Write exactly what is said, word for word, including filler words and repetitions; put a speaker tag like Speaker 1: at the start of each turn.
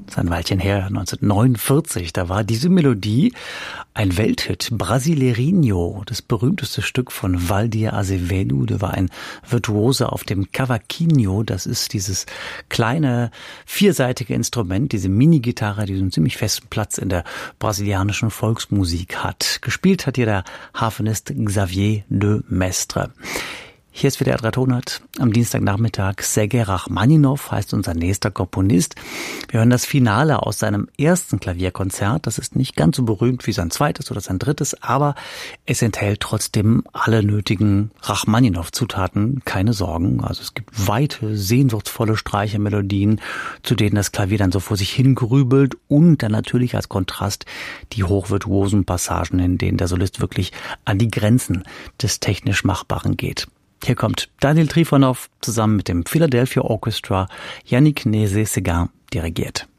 Speaker 1: Das ist ein Weilchen her, neunzehnhundertneunundvierzig, da war diese Melodie ein Welthit, Brasileirinho, das berühmteste Stück von Valdir Azevedo. Der war ein Virtuose auf dem Cavaquinho, das ist dieses kleine, vierseitige Instrument, diese Mini-Gitarre, die so einen ziemlich festen Platz in der brasilianischen Volksmusik hat. Gespielt hat hier der Harfenist Xavier de Mestre. Hier ist wieder R dreihundert am Dienstagnachmittag. Sergei Rachmaninow heißt unser nächster Komponist. Wir hören das Finale aus seinem ersten Klavierkonzert. Das ist nicht ganz so berühmt wie sein zweites oder sein drittes, aber es enthält trotzdem alle nötigen Rachmaninow-Zutaten. Keine Sorgen. Also es gibt weite, sehnsuchtsvolle Streichermelodien, zu denen das Klavier dann so vor sich hingrübelt, und dann natürlich als Kontrast die hochvirtuosen Passagen, in denen der Solist wirklich an die Grenzen des technisch Machbaren geht. Hier kommt Daniel Trifonov zusammen mit dem Philadelphia Orchestra, Yannick Nézet-Séguin dirigiert.